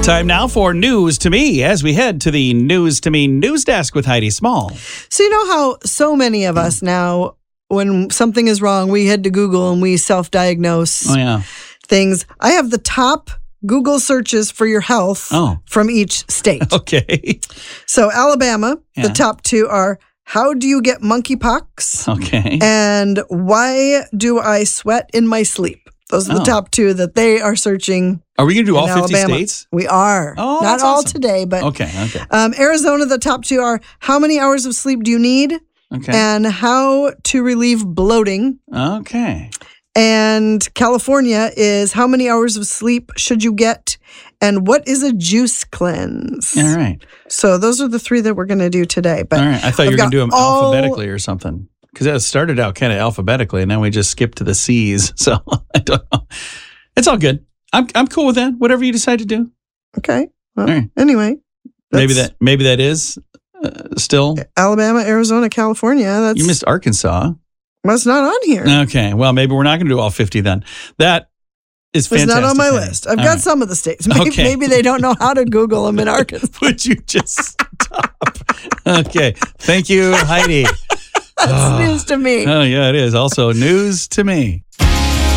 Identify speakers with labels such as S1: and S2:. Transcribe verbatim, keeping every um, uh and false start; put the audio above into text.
S1: Time now for News to Me as we head to the News to Me news desk with Heidi Small.
S2: So you know how so many of us now, when something is wrong, we head to Google and we self-diagnose
S1: Oh, yeah.
S2: things. I have the top Google searches for your health
S1: Oh.
S2: from each state.
S1: Okay.
S2: So Alabama,
S1: Yeah.
S2: the top two are, how do you get monkeypox?
S1: Okay.
S2: And why do I sweat in my sleep? Those are the
S1: Oh.
S2: top two that they are searching.
S1: Are we going to do
S2: in
S1: all fifty
S2: Alabama.
S1: states?
S2: We are.
S1: Oh,
S2: Not
S1: that's
S2: all
S1: awesome.
S2: today, but
S1: Okay. Okay.
S2: um, Arizona, the top two are, how many hours of sleep do you need?
S1: Okay.
S2: And how to relieve bloating.
S1: Okay.
S2: And California is, how many hours of sleep should you get? And what is a juice cleanse?
S1: All right.
S2: So those are the three that we're going to do today. But
S1: All right. I thought you
S2: I've
S1: were going to
S2: got
S1: do them
S2: all-
S1: alphabetically or something. Because it started out kind of alphabetically, and then we just skipped to the C's. So I don't know. It's all good. I'm I'm cool with that. Whatever you decide to do.
S2: Okay. Well,
S1: All right.
S2: anyway.
S1: Maybe
S2: that's
S1: that maybe that is uh, still.
S2: Alabama, Arizona, California. That's
S1: You missed Arkansas.
S2: well, it's not on here.
S1: Okay. Well, maybe we're not going to do all fifty then. That is
S2: It's
S1: fantastic.
S2: not on my
S1: Heidi.
S2: list. I've
S1: All
S2: got
S1: right.
S2: some of the states. Maybe,
S1: Okay.
S2: maybe they don't know how to Google them in Arkansas.
S1: Would you just stop? Okay. Thank you, Heidi.
S2: That's news to me.
S1: Oh, yeah, it is. Also news to me.